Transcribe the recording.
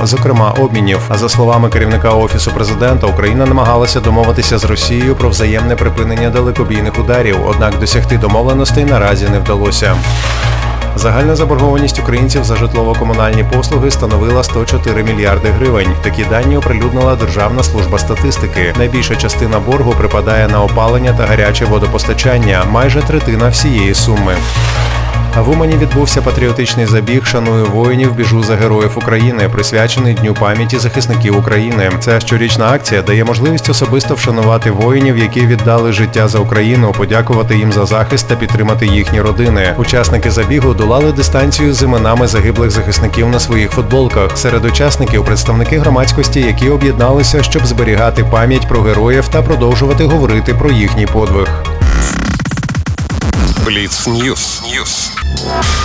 зокрема обмінів. А за словами керівника Офісу президента, Україна намагалася домовитися з Росією про взаємне припинення далекобійних ударів, однак досягти домовленостей наразі не вдалося. Загальна заборгованість українців за житлово-комунальні послуги становила 104 мільярди гривень. Такі дані оприлюднила Державна служба статистики. Найбільша частина боргу припадає на опалення та гаряче водопостачання – майже третина всієї суми. В Умані відбувся патріотичний забіг «Шаную воїнів, біжу за героїв України», присвячений Дню пам'яті захисників України. Ця щорічна акція дає можливість особисто вшанувати воїнів, які віддали життя за Україну, подякувати їм за захист та підтримати їхні родини. Учасники забігу долали дистанцію з іменами загиблих захисників на своїх футболках. Серед учасників – представники громадськості, які об'єдналися, щоб зберігати пам'ять про героїв та продовжувати говорити про їхній подвиг. Бліц Ньюс.